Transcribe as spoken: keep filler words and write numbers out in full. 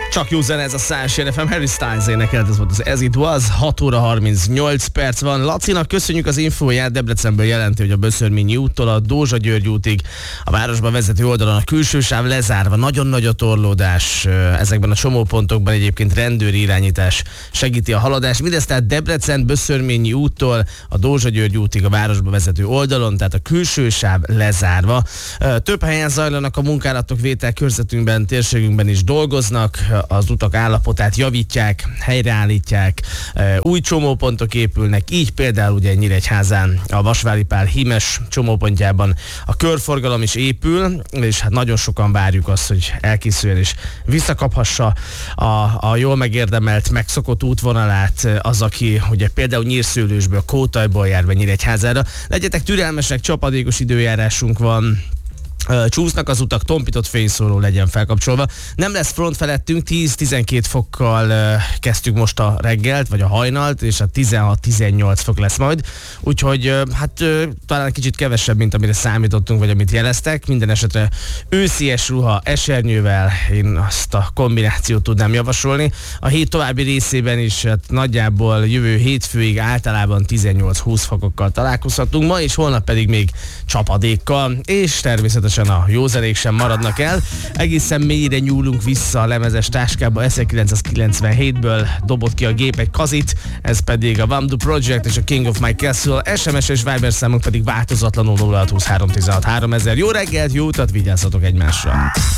Csak jó zene ez a Sunshine ef em, Harry Styles énekelt, ez volt az As It Was, hat óra harmincnyolc perc van. Lacinak köszönjük az infóját, Debrecenből jelenti, hogy a Böszörményi úttól a Dózsa György útig a városba vezető oldalon a külső sáv lezárva, nagyon nagy a torlódás, ezekben a csomópontokban egyébként rendőri irányítás segíti a haladást. Mindez tehát Debrecen Böszörményi úttól a Dózsa György útig a városba vezető oldalon, tehát a külső sáv lezárva. Több helyen zajlanak a munkálatok, vételkörzetünkben, térségünkben is dolgoznak, az utak állapotát javítják, helyreállítják, új csomópontok épülnek, így például ugye Nyíregyházán a Vasvári Pál hímes csomópontjában a körforgalom is épül, és hát nagyon sokan várjuk azt, hogy elkészüljön és visszakaphassa a, a jól megérdemelt, megszokott útvonalát az, aki ugye például Nyírszőlősből, Kótajból jár be Nyíregyházára. Legyetek türelmesek, csapadékos időjárásunk van, csúsznak az utak, tompított fényszóró legyen felkapcsolva. Nem lesz front felettünk, tíz-tizenkét fokkal uh, kezdtük most a reggelt, vagy a hajnalt, és a tizenhat-tizennyolc fok lesz majd. Úgyhogy uh, hát uh, talán kicsit kevesebb, mint amire számítottunk, vagy amit jeleztek. Minden esetre őszies ruha, esernyővel, én azt a kombinációt tudnám javasolni. A hét további részében is hát nagyjából jövő hétfőig általában tizennyolc-húsz fokokkal találkozhatunk, ma és holnap pedig még csapadékkal, és természetesen a jó zenék sem maradnak el. Egészen mélyre nyúlunk vissza a lemezes táskába, ezerkilencszázkilencvenhétből dobott ki a gép egy kazit, ez pedig a Vamdu Project és a King of My Castle, es em es és Viber számunk pedig változatlanul nulla hat húsz három tizenhat háromezer. Jó reggelt, jó utat, vigyázzatok egymásra!